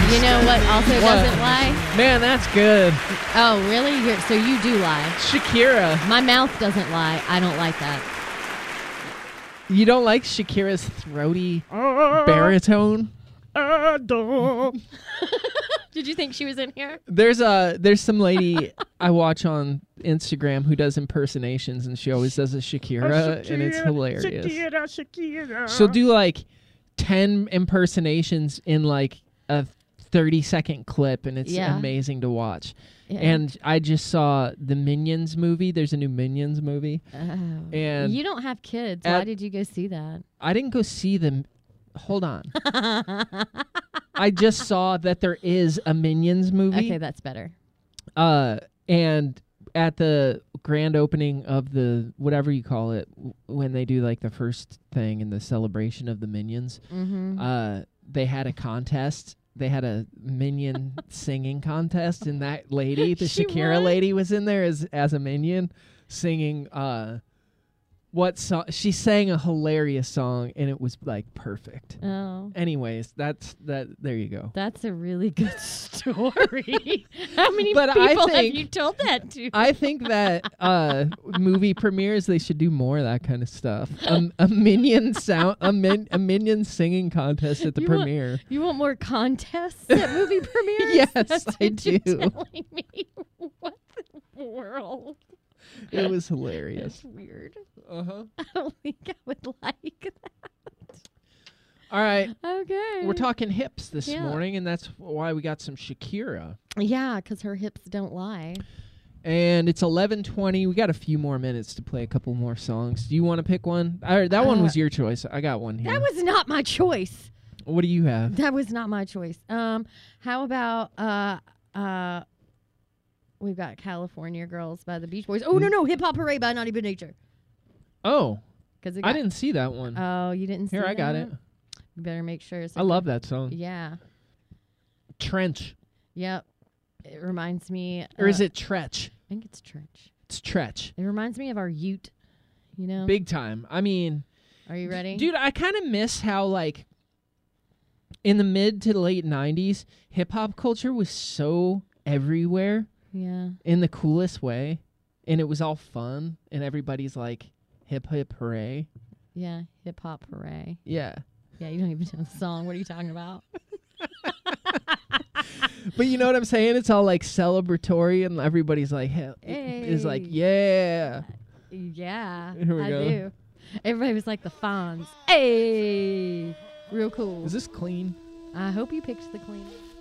You know what also doesn't lie? Man, that's good. Oh, really? So you do lie. Shakira. My mouth doesn't lie. I don't like that. You don't like Shakira's throaty baritone? Did you think she was in here? There's some lady I watch on Instagram who does impersonations, and she always does a Shakira, and it's hilarious. Shakira. She'll do like 10 impersonations in like a 30-second clip, and it's amazing to watch. Yeah. And I just saw the Minions movie. There's a new Minions movie. Oh. And You don't have kids. Why did you go see that? I didn't go see them. Hold on. I just saw that there is a Minions movie. Okay, that's better. And at the grand opening of the, whatever you call it, when they do like the first thing in the celebration of the Minions, they had a contest. They had a Minion singing contest, and that lady, the Shakira lady, was in there as a Minion singing what song. She sang a hilarious song, and it was like perfect. Oh. Anyways, that's that. There you go. That's a really good story. How many But people have you told that to? I think that movie premieres, they should do more of that kind of stuff. A Minion a Minion singing contest at the premiere. You want more contests at movie premieres? Yes, That's I what do. You're telling me. What the world? It was hilarious. That's weird. Uh-huh. I don't think I would like that. All right. Okay. We're talking hips this morning, and that's why we got some Shakira. Yeah, because her hips don't lie. And it's 11:20. We got a few more minutes to play a couple more songs. Do you want to pick one? That one was your choice. I got one here. That was not my choice. What do you have? That was not my choice. How about we've got California Girls by the Beach Boys. Oh, no, Hip Hop Hooray by Naughty by Nature. Oh, Cause I didn't see that one. Oh, you didn't see Here, that? I got it. You better make sure. I love that song. Yeah. Trench. Yep. It reminds me. Or is it Tretch? I think it's Trench. It's Tretch. It reminds me of our Ute, you know? Big time. I mean. Are you ready? Dude, I kind of miss how, like, in the mid to late 90s, hip-hop culture was so everywhere. Yeah. In the coolest way. And it was all fun. And everybody's like, hip, hip, hooray. Yeah. Hip Hop Hooray. Yeah. Yeah, you don't even know the song. What are you talking about? But you know what I'm saying? It's all like celebratory, and everybody's like, is like, yeah. Yeah, Here we I go. do. Everybody was like the Fonz. Hey, real cool. Is this clean? I hope you picked the clean.